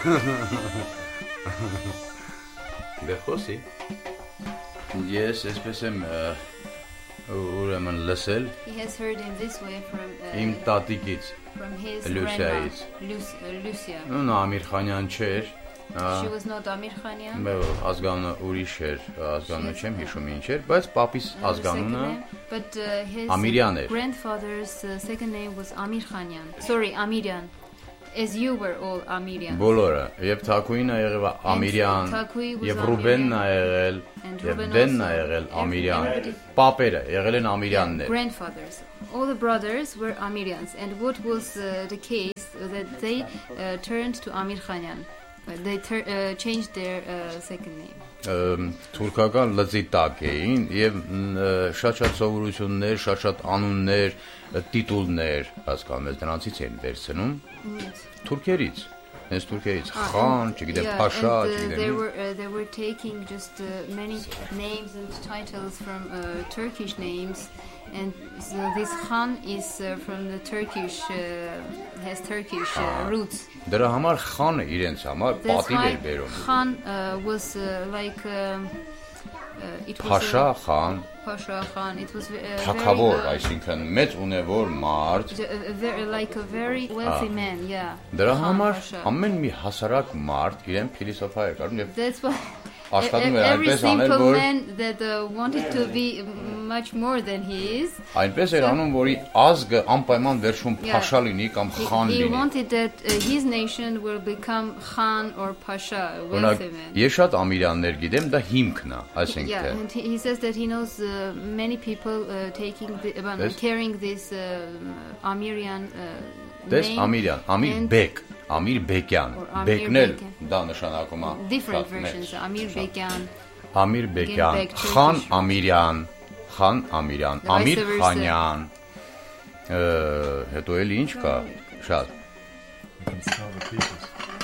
Դե խոսի։ Ես այսպես եմ ուրեմն լսել He has heard in this way իմ տատիկից from his Լուսիայից։ grandma, Lucia. Նա Ամիր Խանյան չէր։ She was not Amir Khanyan. Ազգանունը ուրիշ էր, ազգանունը չեմ հիշում ինչ էր, բայց պապիս ազգանունը But his Ամիրյան էր։ grandfather's second name was Amir Khanyan. Sorry, Amiryan. As you were all Amirians. Բոլորը, եւ Թակուին ա եղել Ամիրյան, եւ Ռուբենն ա եղել, եւ Դենն ա եղել Ամիրյան։ Պապերը եղել են Ամիրյաններ։ Grandfathers. All the brothers were Amirians. And what was the case that they turned to Amir Khanyan? They changed their second name. Թուրքական լծի տակ էին եւ շատ-շատ սովորություններ, շատ-շատ անուններ, տիտուլներ, հասկանում ես, դրանցից էին վերցնում թուրքերից, հենց թուրքերից, խան, չգիտեմ, փաշա, չգիտեմ։ They were taking just many names and titles from Turkish names. And so this Khan is from the Turkish, has Turkish roots. Դրա համար խանը իրենց համար պատիվ էր բերում։ Khan was like it was Փաշա խան, Pasha Khan. It was թագավոր, այսինքն մեծ ունևոր մարդ։ like a very wealthy man, yeah. Դրա համար ամեն մի հասարակ մարդ իրեն փիլիսոփա էր կարում եւ That's why աշխատում էր every այնպես անել, simple որ man that wanted to be much more than he is. այնպես էր անում, որի ազգը անպայման վերջում փաշա լինի կամ խան He լինի։ wanted that his nation will become Khan or Pasha, a wealthy man. Ես շատ ամիրյաններ գիտեմ, դա հիմքն է, Yeah, այսինքն and he says that he knows many people carrying this Amirian Դες name. Ամիրյան, Ամիր and Բեկ, Ամիր Բեկյան, Or Amir Բեկն էլ Beken. դա նշանակում է Different շատ մեծ, versions. Amir շատ։ Bekyan. Ամիր Բեկյան, Bek, Խան Turkish. Ամիրյան, Խան Ամիրյան, The vice Ամիր versa. Խանյան, հետո էլ ինչ կա, շատ։ You can smell the pieces.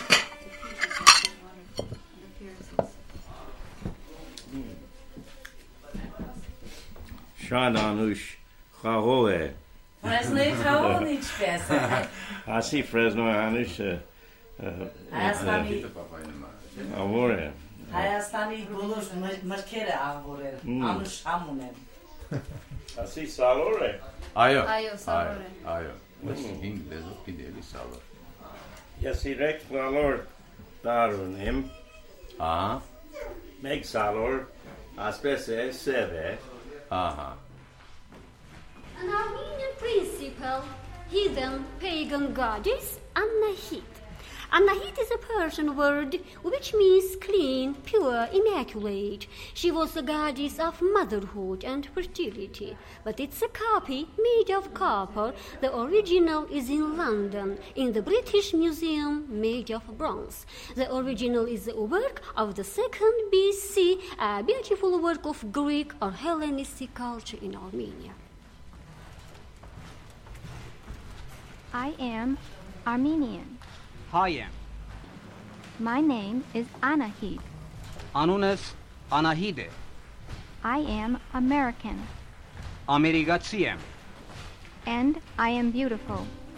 Շանանուշ խաղով է։ Ֆրեզնոյի խաղողն ինչպես է։ Ասի Ֆրեզնոյի անուշը Հայաստանի ավոր է։ Հայաստանի բոլոր մրգերը ավոր են, անուշ համ ունեն։ Ասի սալոր է։ Այո, Այո, սալոր է։ Այո, ես ինձ դեզով գիտելի սալոր։ Ես իրեք սալոր դար ունեմ։ Ահա, Մեկ սալոր ասպես է սև է։ ահա։ An Armenian principle, heathen pagan goddess Anahit. Anahit is a Persian word which means clean, pure, immaculate. She was a goddess of motherhood and fertility, but it's a copy made of copper. The original is in London, in the British Museum, made of bronze. The original is a work of the 2nd BC, a beautiful work of Greek or Hellenistic culture in Armenia. I am Armenian. Հայ եմ։ My name is Anahit. Անունս Անահիտ է։ I am American. Ամերիկացի եմ։ And I am beautiful.